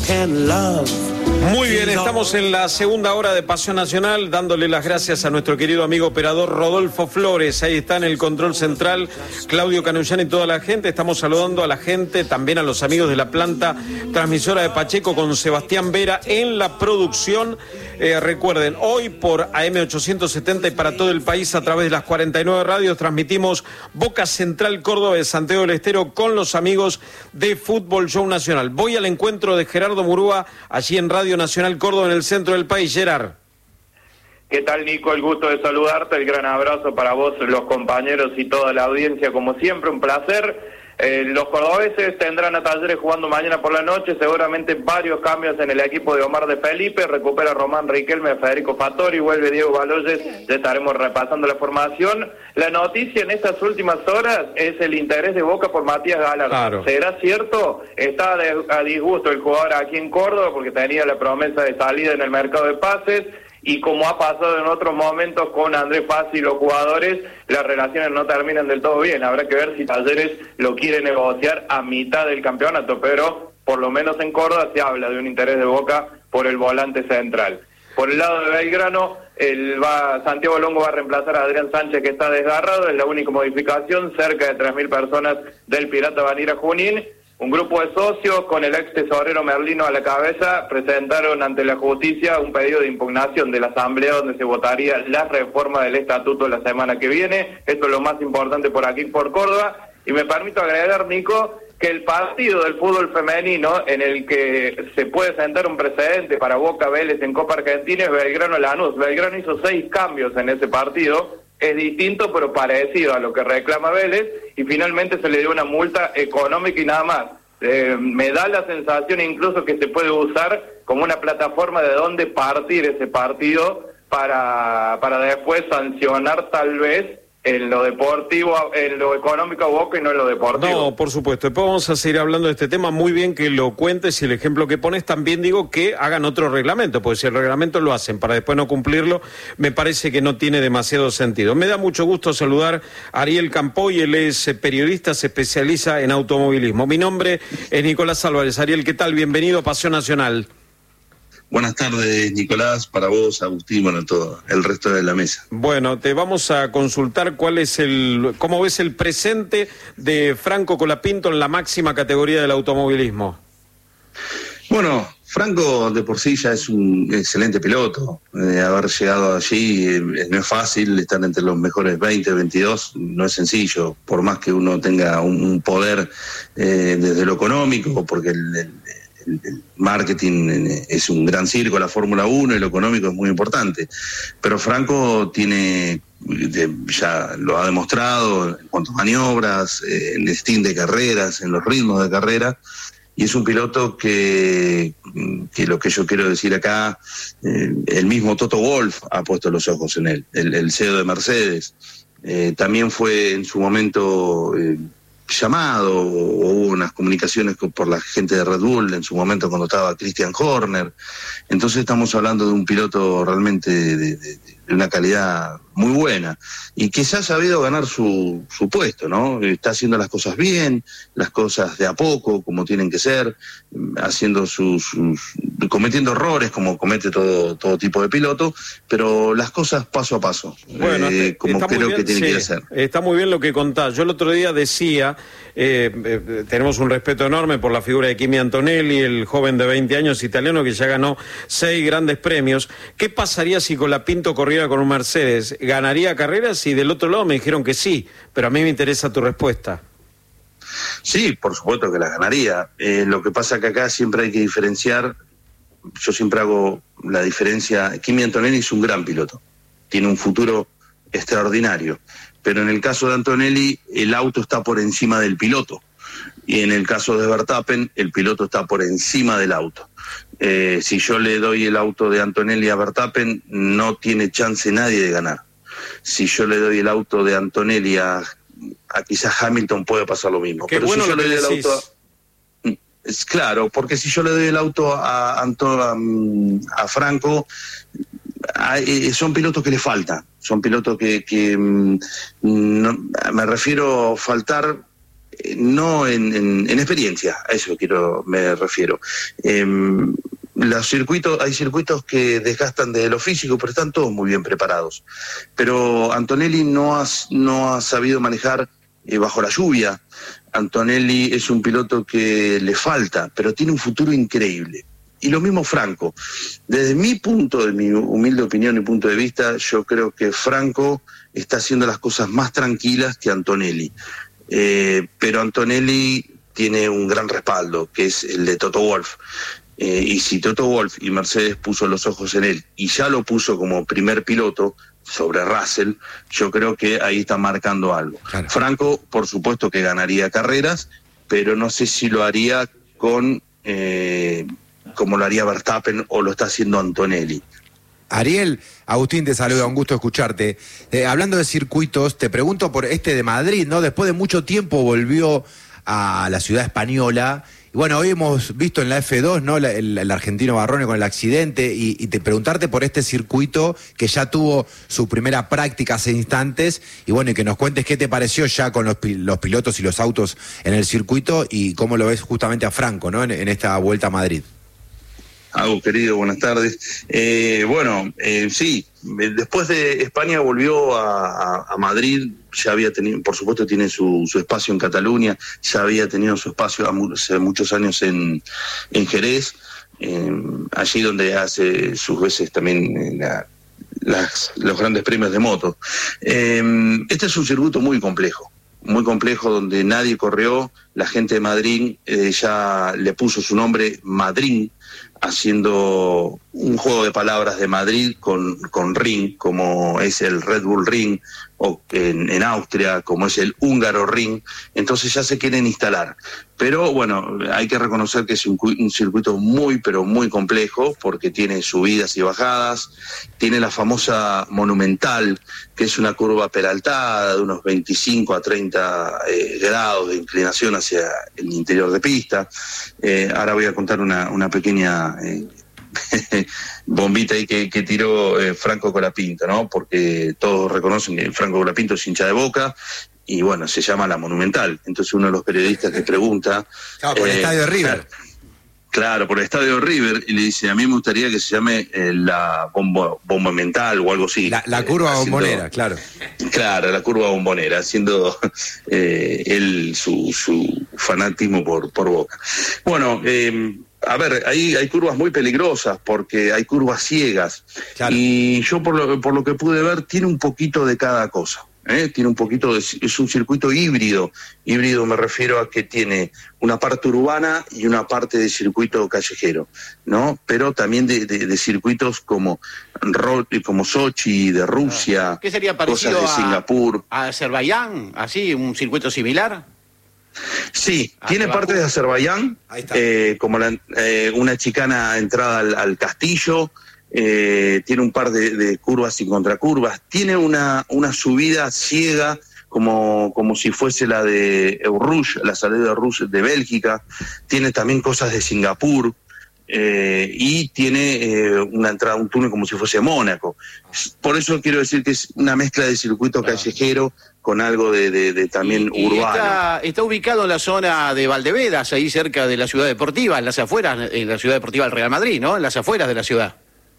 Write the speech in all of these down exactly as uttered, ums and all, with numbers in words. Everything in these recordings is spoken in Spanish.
can love. Muy bien, estamos en la segunda hora de Pasión Nacional, dándole las gracias a nuestro querido amigo operador Rodolfo Flores. Ahí está en el control central Claudio Canullán y toda la gente. Estamos saludando a la gente, también a los amigos de la planta transmisora de Pacheco con Sebastián Vera en la producción. Eh, recuerden, hoy por A M ochocientos setenta y para todo el país a través de las cuarenta y nueve radios transmitimos Boca Central Córdoba de Santiago del Estero con los amigos de Fútbol Show Nacional. Voy al encuentro de Gerardo Murúa allí en Radio Nacional Córdoba en el centro del país. Gerard. ¿Qué tal, Nico? El gusto de saludarte, el gran abrazo para vos, los compañeros y toda la audiencia, como siempre, un placer. Eh, los cordobeses tendrán a Talleres jugando mañana por la noche, seguramente varios cambios en el equipo de Omar de Felipe, recupera Román Riquelme, Federico Fattori, vuelve Diego Baloyes, ya estaremos repasando la formación. La noticia en estas últimas horas es el interés de Boca por Matías Galarza. Claro. ¿Será cierto? Está de, a disgusto el jugador aquí en Córdoba porque tenía la promesa de salida en el mercado de pases. Y como ha pasado en otros momentos con Andrés Paz y los jugadores, las relaciones no terminan del todo bien. Habrá que ver si Talleres lo quiere negociar a mitad del campeonato, pero por lo menos en Córdoba se habla de un interés de Boca por el volante central. Por el lado de Belgrano, el va, Santiago Longo va a reemplazar a Adrián Sánchez, que está desgarrado, es la única modificación, cerca de tres mil personas del Pirata Vanira Junín. Un grupo de socios, con el ex tesorero Merlino a la cabeza, presentaron ante la justicia un pedido de impugnación de la asamblea donde se votaría la reforma del estatuto la semana que viene. Esto es lo más importante por aquí, por Córdoba. Y me permito agregar, Nico, que el partido del fútbol femenino en el que se puede sentar un precedente para Boca Vélez en Copa Argentina es Belgrano-Lanús. Belgrano hizo seis cambios en ese partido. Es distinto pero parecido a lo que reclama Vélez y finalmente se le dio una multa económica y nada más. Eh, me da la sensación incluso que se puede usar como una plataforma de dónde partir ese partido para, para después sancionar tal vez en lo deportivo, en lo económico a Boca y no en lo deportivo. No, por supuesto. Después vamos a seguir hablando de este tema. Muy bien que lo cuentes y el ejemplo que pones. También digo que hagan otro reglamento, porque si el reglamento lo hacen para después no cumplirlo, me parece que no tiene demasiado sentido. Me da mucho gusto saludar a Ariel Campoy. Él es periodista, se especializa en automovilismo. Mi nombre es Nicolás Álvarez. Ariel, ¿qué tal? Bienvenido a Pasión Nacional. Buenas tardes, Nicolás, para vos, Agustín, bueno, todo el resto de la mesa. Bueno, te vamos a consultar cuál es el, cómo ves el presente de Franco Colapinto en la máxima categoría del automovilismo. Bueno, Franco de por sí ya es un excelente piloto. Eh, haber llegado allí eh, no es fácil, estar entre los mejores veinte, veintidós, no es sencillo, por más que uno tenga un, un poder eh, desde lo económico, porque el, el el marketing es un gran circo, la Fórmula uno, y lo económico es muy importante. Pero Franco tiene, ya lo ha demostrado en cuanto a maniobras, en el stint de carreras, en los ritmos de carrera, y es un piloto que, que lo que yo quiero decir acá, eh, el mismo Toto Wolff ha puesto los ojos en él, el, el C E O de Mercedes. Eh, también fue en su momento Eh, llamado, o hubo unas comunicaciones por la gente de Red Bull en su momento cuando estaba Christian Horner. Entonces estamos hablando de un piloto realmente de, de, de una calidad muy buena y que se ha sabido ganar su, su puesto, ¿no? Está haciendo las cosas bien, las cosas de a poco, como tienen que ser, haciendo sus, sus cometiendo errores como comete todo, todo tipo de piloto, pero las cosas paso a paso, bueno, eh, como creo bien, que tiene sí, que ser. Está muy bien lo que contás. Yo el otro día decía, eh, eh, tenemos un respeto enorme por la figura de Kimi Antonelli, el joven de veinte años italiano que ya ganó seis grandes premios. ¿Qué pasaría si Colapinto corriera con un Mercedes? ¿Ganaría carreras? Y del otro lado me dijeron que sí, pero a mí me interesa tu respuesta. Sí, por supuesto que la ganaría. Eh, lo que pasa que acá siempre hay que diferenciar, yo siempre hago la diferencia. Kimi Antonelli es un gran piloto, tiene un futuro extraordinario, pero en el caso de Antonelli el auto está por encima del piloto, y en el caso de Verstappen el piloto está por encima del auto. Eh, si yo le doy el auto de Antonelli a Verstappen, no tiene chance nadie de ganar. Si yo le doy el auto de Antonelli a, a quizás Hamilton, puede pasar lo mismo. Qué pero bueno si yo lo le doy que el decís. auto a, es claro, porque si yo le doy el auto a, Anto, a, a Franco, a, a, son pilotos que le faltan, son pilotos que, que no, me refiero a faltar eh, no en, en, en experiencia, a eso quiero me refiero. Eh, los circuitos, hay circuitos que desgastan desde lo físico, pero están todos muy bien preparados. Pero Antonelli no ha, no ha sabido manejar eh, bajo la lluvia. Antonelli es un piloto que le falta, pero tiene un futuro increíble. Y lo mismo Franco. Desde mi punto, de mi humilde opinión y punto de vista, yo creo que Franco está haciendo las cosas más tranquilas que Antonelli. Eh, pero Antonelli tiene un gran respaldo, que es el de Toto Wolff. Eh, y si Toto Wolff y Mercedes puso los ojos en él, y ya lo puso como primer piloto sobre Russell, yo creo que ahí está marcando algo. Claro. Franco, por supuesto que ganaría carreras, pero no sé si lo haría con eh, como lo haría Verstappen o lo está haciendo Antonelli. Ariel, Agustín te saluda, un gusto escucharte. Eh, hablando de circuitos, te pregunto por este de Madrid, ¿no? Después de mucho tiempo volvió a la ciudad española. Y bueno, hoy hemos visto en la F dos, ¿no? La, el, el argentino Barrone con el accidente, y, y te preguntarte por este circuito que ya tuvo su primera práctica hace instantes, y bueno, y que nos cuentes qué te pareció ya con los, los pilotos y los autos en el circuito, y cómo lo ves justamente a Franco, ¿no? En, en esta vuelta a Madrid. Agus, querido, buenas tardes. Eh, bueno, eh, sí, después de España volvió a, a, a Madrid, ya había tenido, por supuesto tiene su, su espacio en Cataluña, ya había tenido su espacio hace muchos años en, en Jerez, eh, allí donde hace sus veces también la, las, los grandes premios de moto. Eh, este es un circuito muy complejo. muy complejo, donde nadie corrió. La gente de Madrid eh, ya le puso su nombre Madrid, haciendo un juego de palabras de Madrid con, con Ring, como es el Red Bull Ring, o en, en Austria, como es el húngaro Ring. Entonces ya se quieren instalar. Pero bueno, hay que reconocer que es un, un circuito muy, pero muy complejo, porque tiene subidas y bajadas, tiene la famosa Monumental, que es una curva peraltada de unos veinticinco a treinta eh, grados de inclinación hacia el interior de pista. Eh, ahora voy a contar una, una pequeña eh, bombita ahí que, que tiró eh, Franco Colapinto, ¿no? Porque todos reconocen que Franco Colapinto es hincha de Boca, y bueno, se llama la Monumental. Entonces uno de los periodistas le pregunta... Claro, por eh, el estadio de River. Claro, por el estadio de River, y le dice, a mí me gustaría que se llame eh, la bombo, bomba mental o algo así. La, la curva eh, haciendo, bombonera, claro. Claro, la curva bombonera, haciendo eh, él su, su fanatismo por, por Boca. Bueno, eh, a ver, hay, hay curvas muy peligrosas, porque hay curvas ciegas. Claro. Y yo por lo, por lo que pude ver, tiene un poquito de cada cosa. ¿Eh? Tiene un poquito de, es un circuito híbrido. Híbrido me refiero a que tiene una parte urbana y una parte de circuito callejero, ¿no? Pero también de, de, de circuitos como como Sochi, de Rusia, ¿qué sería parecido cosas de Singapur, a, a Azerbaiyán, así un circuito similar? Sí, tiene parte de Azerbaiyán, eh, como la, eh, una chicana entrada al, al castillo. Eh, tiene un par de, de curvas y contracurvas, tiene una, una subida ciega como, como si fuese la de Eau-Rouge, la salida de Rouge de Bélgica, tiene también cosas de Singapur, eh, y tiene eh, una entrada, un túnel como si fuese Mónaco. Por eso quiero decir que es una mezcla de circuito claro. callejero con algo de, de, de también y, y urbano. Está, está ubicado en la zona de Valdevedas, ahí cerca de la ciudad deportiva, en las afueras, en la ciudad deportiva del Real Madrid, ¿no? En las afueras de la ciudad.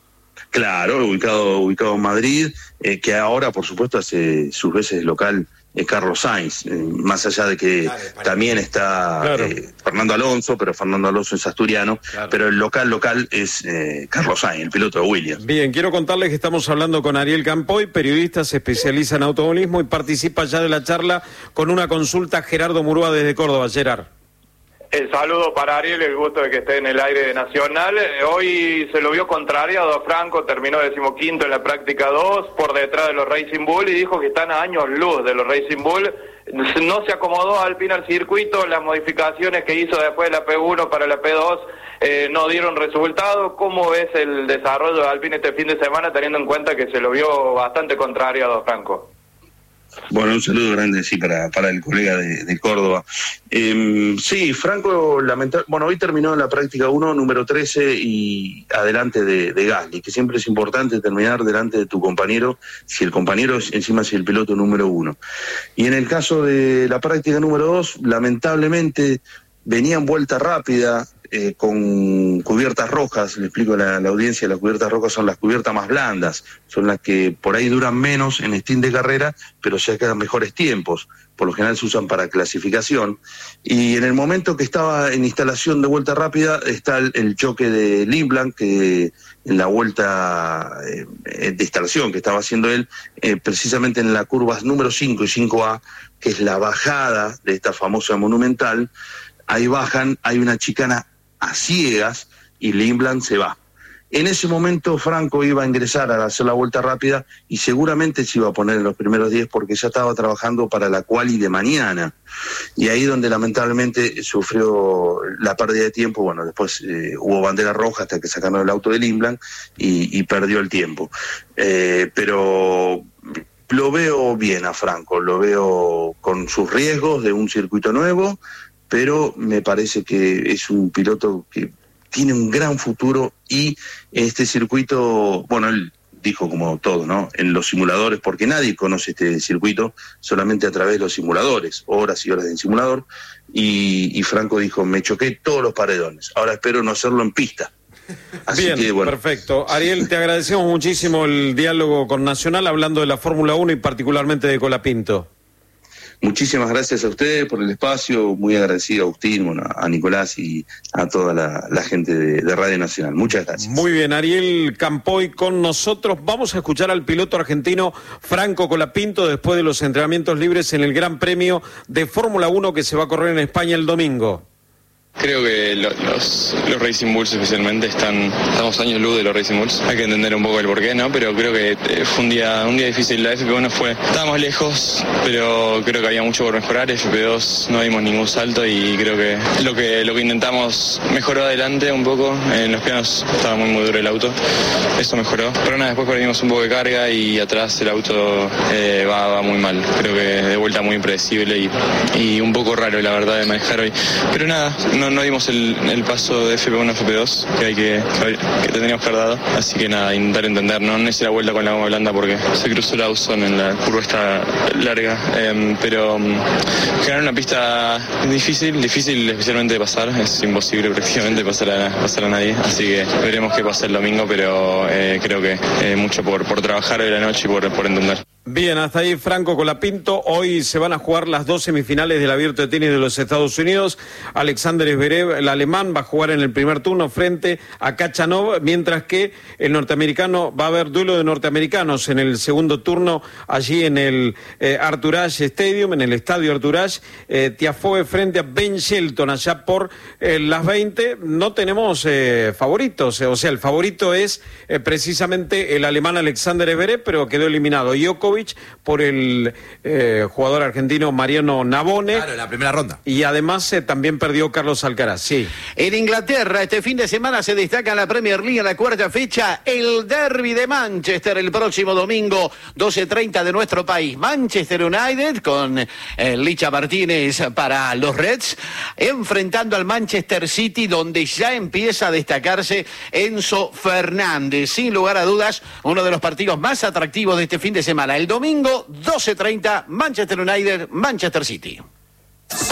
Claro, ubicado ubicado en Madrid, eh, que ahora, por supuesto, hace sus veces local eh, Carlos Sainz, eh, más allá de que claro, también está claro. eh, Fernando Alonso, pero Fernando Alonso es asturiano, claro. pero el local local es eh, Carlos Sainz, el piloto de Williams. Bien, quiero contarles que estamos hablando con Ariel Campoy, periodista, se especializa en automovilismo y participa ya de la charla con una consulta Gerardo Murúa desde Córdoba. Gerard. El saludo para Ariel, el gusto de que esté en el aire de Nacional. Hoy se lo vio contrariado a Franco, terminó decimoquinto en la práctica dos, por detrás de los Racing Bull, y dijo que están a años luz de los Racing Bull. No se acomodó Alpine al circuito, las modificaciones que hizo después de la P uno para la P dos eh, no dieron resultado. ¿Cómo ves el desarrollo de Alpine este fin de semana, teniendo en cuenta que se lo vio bastante contrariado a Franco? Bueno, un saludo grande, sí, para, para el colega de, de Córdoba. Eh, sí, Franco, lamentable, bueno, hoy terminó la práctica uno, número trece, y adelante de, de Gasly, que siempre es importante terminar delante de tu compañero, si el compañero es, encima es el piloto número uno. Y en el caso de la práctica número dos, lamentablemente venía en vuelta rápida, Eh, con cubiertas rojas. Le explico a la, la audiencia, las cubiertas rojas son las cubiertas más blandas, son las que por ahí duran menos en stint de carrera, pero se quedan mejores tiempos, por lo general se usan para clasificación, y en el momento que estaba en instalación de vuelta rápida está el, el choque de Lindblad, que en la vuelta eh, de instalación que estaba haciendo él, eh, precisamente en las curvas número cinco y cinco A, que es la bajada de esta famosa Monumental, ahí bajan, hay una chicana a ciegas y Lindblad se va. En ese momento Franco iba a ingresar a hacer la vuelta rápida y seguramente se iba a poner en los primeros diez porque ya estaba trabajando para la quali de mañana. Y ahí donde lamentablemente sufrió la pérdida de tiempo. Bueno, después eh, hubo bandera roja hasta que sacaron el auto de Lindblad y, y perdió el tiempo. Eh, pero lo veo bien a Franco, lo veo con sus riesgos de un circuito nuevo, pero me parece que es un piloto que tiene un gran futuro y este circuito, bueno, él dijo como todo, ¿no? En los simuladores, porque nadie conoce este circuito, solamente a través de los simuladores, horas y horas de simulador, y, y Franco dijo, me choqué todos los paredones, ahora espero no hacerlo en pista. Así Bien, que, bueno. Perfecto. Ariel, te agradecemos muchísimo el diálogo con Nacional, hablando de la Fórmula uno y particularmente de Colapinto. Muchísimas gracias a ustedes por el espacio, muy agradecido a Agustín, bueno, a Nicolás y a toda la, la gente de, de Radio Nacional. Muchas gracias. Muy bien, Ariel Campoy con nosotros. Vamos a escuchar al piloto argentino Franco Colapinto después de los entrenamientos libres en el Gran Premio de Fórmula uno que se va a correr en España el domingo. Creo que lo, los, los Racing Bulls especialmente están, estamos años luz de los Racing Bulls. Hay que entender un poco el porqué, ¿no? Pero creo que fue un día, un día difícil. La F P uno fue, estábamos lejos, pero creo que había mucho por mejorar. F P dos no dimos ningún salto y creo que lo que lo que intentamos mejoró adelante un poco. En los pianos estaba muy muy duro el auto, eso mejoró. Pero nada, después perdimos un poco de carga y atrás el auto eh, va, va muy mal. Creo que de vuelta muy impredecible y, y un poco raro la verdad de manejar hoy. Pero nada, no No dimos el, el paso de F P uno a F P dos que hay que, que teníamos que haber dado, así que nada, intentar entender, no, no hice la vuelta con la goma blanda porque se cruzó la Austin en la curva esta larga, eh, pero um, generar una pista difícil, difícil especialmente de pasar, es imposible prácticamente pasar a, pasar a nadie, así que veremos qué pasa el domingo, pero eh, creo que eh, mucho por, por trabajar hoy la noche y por, por entender. Bien, hasta ahí Franco Colapinto. Hoy se van a jugar las dos semifinales del Abierto de Tenis de los Estados Unidos. Alexander Zverev, el alemán, va a jugar en el primer turno frente a Khachanov, mientras que el norteamericano, va a haber duelo de norteamericanos en el segundo turno, allí en el eh, Arthur Ashe Stadium, en el estadio Arthur Ashe. Eh, Tiafoe frente a Ben Shelton, allá por eh, las veinte. No tenemos eh, favoritos, o sea, el favorito es eh, precisamente el alemán Alexander Zverev, pero quedó eliminado. Djokovic por el eh, jugador argentino Mariano Navone. Claro, en la primera ronda. Y además eh, también perdió Carlos Alcaraz, sí. En Inglaterra, este fin de semana se destaca en la Premier League en la cuarta fecha, el derbi de Manchester el próximo domingo, doce treinta de nuestro país. Manchester United con eh, Licha Martínez para los Reds, enfrentando al Manchester City, donde ya empieza a destacarse Enzo Fernández. Sin lugar a dudas, uno de los partidos más atractivos de este fin de semana. El domingo, doce treinta, Manchester United, Manchester City.